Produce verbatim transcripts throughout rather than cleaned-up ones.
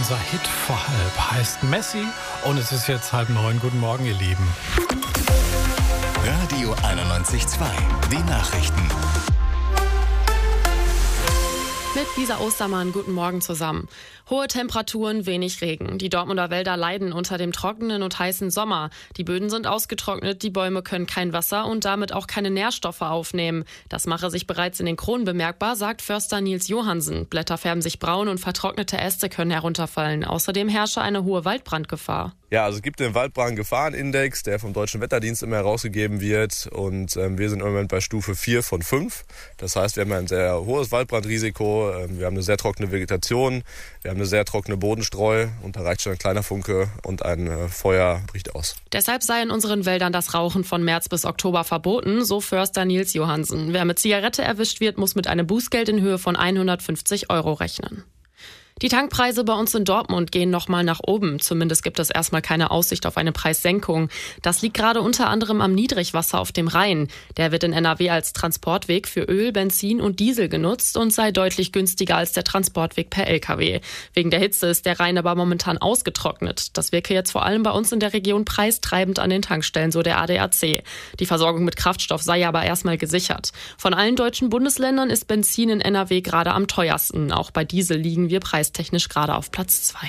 unser Hit vor halb heißt Messi und es ist jetzt halb neun. Guten Morgen, ihr Lieben. Radio einundneunzig Komma zwei, die Nachrichten. Mit Lisa Ostermann, guten Morgen zusammen. Hohe Temperaturen, wenig Regen. Die Dortmunder Wälder leiden unter dem trockenen und heißen Sommer. Die Böden sind ausgetrocknet, die Bäume können kein Wasser und damit auch keine Nährstoffe aufnehmen. Das mache sich bereits in den Kronen bemerkbar, sagt Förster Nils Johansen. Blätter färben sich braun und vertrocknete Äste können herunterfallen. Außerdem herrsche eine hohe Waldbrandgefahr. Ja, also es gibt den Waldbrandgefahrenindex, der vom Deutschen Wetterdienst immer herausgegeben wird. Und ähm, wir sind im Moment bei Stufe vier von fünf. Das heißt, wir haben ein sehr hohes Waldbrandrisiko. Ähm, wir haben eine sehr trockene Vegetation. Wir haben eine sehr trockene Bodenstreu. Und da reicht schon ein kleiner Funke und ein äh, Feuer bricht aus. Deshalb sei in unseren Wäldern das Rauchen von März bis Oktober verboten, so Förster Nils Johansen. Wer mit Zigarette erwischt wird, muss mit einem Bußgeld in Höhe von hundertfünfzig Euro rechnen. Die Tankpreise bei uns in Dortmund gehen nochmal nach oben. Zumindest gibt es erstmal keine Aussicht auf eine Preissenkung. Das liegt gerade unter anderem am Niedrigwasser auf dem Rhein. Der wird in N R W als Transportweg für Öl, Benzin und Diesel genutzt und sei deutlich günstiger als der Transportweg per L K W. Wegen der Hitze ist der Rhein aber momentan ausgetrocknet. Das wirke jetzt vor allem bei uns in der Region preistreibend an den Tankstellen, so der A D A C. Die Versorgung mit Kraftstoff sei aber erstmal gesichert. Von allen deutschen Bundesländern ist Benzin in N R W gerade am teuersten. Auch bei Diesel liegen wir preislich technisch gerade auf Platz zwei.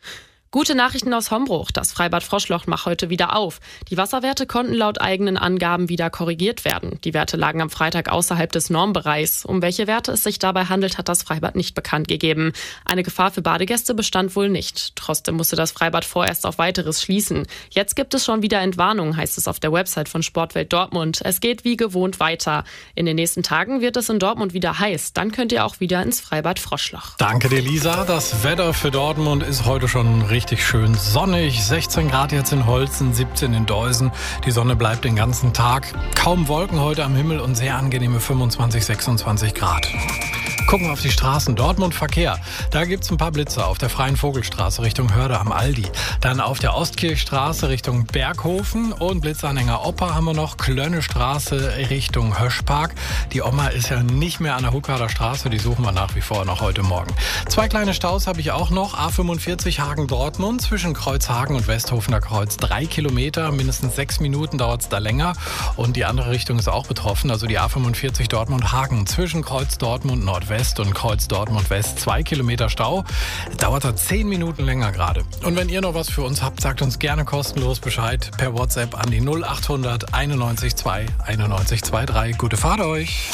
Gute Nachrichten aus Hombruch. Das Freibad Froschloch macht heute wieder auf. Die Wasserwerte konnten laut eigenen Angaben wieder korrigiert werden. Die Werte lagen am Freitag außerhalb des Normbereichs. Um welche Werte es sich dabei handelt, hat das Freibad nicht bekannt gegeben. Eine Gefahr für Badegäste bestand wohl nicht. Trotzdem musste das Freibad vorerst auf weiteres schließen. Jetzt gibt es schon wieder Entwarnung, heißt es auf der Website von Sportwelt Dortmund. Es geht wie gewohnt weiter. In den nächsten Tagen wird es in Dortmund wieder heiß. Dann könnt ihr auch wieder ins Freibad Froschloch. Danke dir, Lisa. Das Wetter für Dortmund ist heute schon richtig Richtig schön sonnig, sechzehn Grad jetzt in Holzen, siebzehn in Deusen. Die Sonne bleibt den ganzen Tag. Kaum Wolken heute am Himmel und sehr angenehme fünfundzwanzig, sechsundzwanzig Grad. Gucken wir auf die Straßen. Dortmund Verkehr. Da gibt's ein paar Blitzer auf der Freien Vogelstraße Richtung Hörde am Aldi. Dann auf der Ostkirchstraße Richtung Berghofen und Blitzanhänger Opa haben wir noch. Klönne Straße Richtung Höschpark. Die Oma ist ja nicht mehr an der Huckader Straße. Die suchen wir nach wie vor noch heute Morgen. Zwei kleine Staus habe ich auch noch. A fünfundvierzig Hagen-Dortmund zwischen Kreuzhagen und Westhofener Kreuz. Drei Kilometer, mindestens sechs Minuten dauert's da länger. Und die andere Richtung ist auch betroffen. Also die A fünfundvierzig Dortmund-Hagen zwischen Kreuz Dortmund Nordwest und Kreuz Dortmund West. Zwei Kilometer Stau. Dauert da zehn Minuten länger gerade. Und wenn ihr noch was für uns habt, sagt uns gerne kostenlos Bescheid per WhatsApp an die null achthundert einundneunzig zwei einundneunzig dreiundzwanzig. Gute Fahrt euch.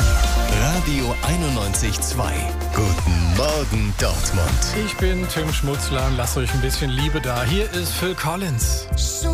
Radio einundneunzig Komma zwei. Guten Morgen Dortmund. Ich bin Tim Schmutzler und lasst euch ein bisschen Liebe da. Hier ist Phil Collins.